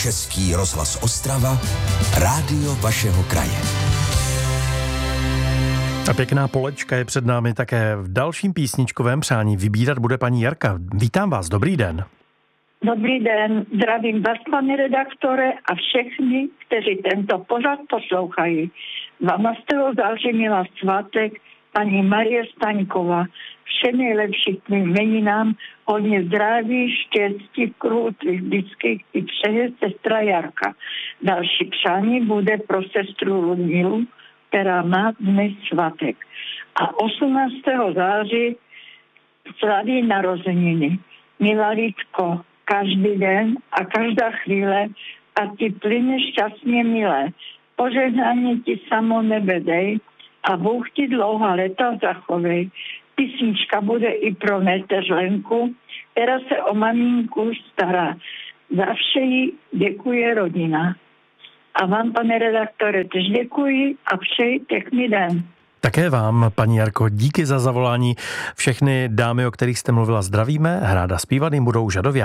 Český rozhlas Ostrava, rádio vašeho kraje. A pěkná polečka je před námi také v dalším písničkovém přání. Vybírat bude paní Jarka. Vítám vás, dobrý den. Dobrý den, zdravím vás, pane redaktore, a všechny, kteří tento pořad poslouchají. 12. září měla svátek paní Marie Staňková. Vše nejlepší k mým jmeninám, hodně zdraví, štěstí, v kruhu tvých blízkých i přeje sestra Jarka. Další přání bude pro sestru Ludmilu, která má dnes svátek. A 18. září slaví narozeniny. Milá Lidko, každý den a každá chvíle a ty plyne šťastně milé. Požehnání ti samo nebe dej a Bůh ti dlouhá leta zachovej. Písnička bude i pro neteřlenku, která se o maminku stará. Za vše jí děkuje rodina. A vám, pane redaktore, tež děkuji a přeji pěkný den. Také vám, paní Jarko, díky za zavolání. Všechny dámy, o kterých jste mluvila, zdravíme. Hrát a zpívat jim budou Žadově.